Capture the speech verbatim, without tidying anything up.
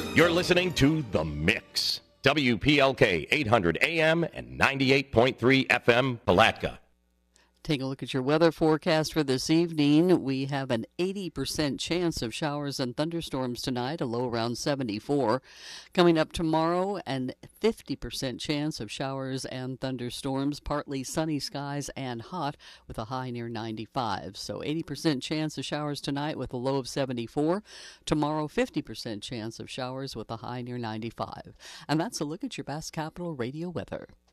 You're listening to The Mix. W P L K eight hundred A M and ninety-eight point three F M, Palatka. Take a look at your weather forecast for this evening. We have an eighty percent chance of showers and thunderstorms tonight, a low around seventy-four. Coming up tomorrow, an fifty percent chance of showers and thunderstorms, partly sunny skies and hot with a high near ninety-five. So eighty percent chance of showers tonight with a low of seventy-four. Tomorrow, fifty percent chance of showers with a high near ninety-five. And that's a look at your Bass Capital radio weather.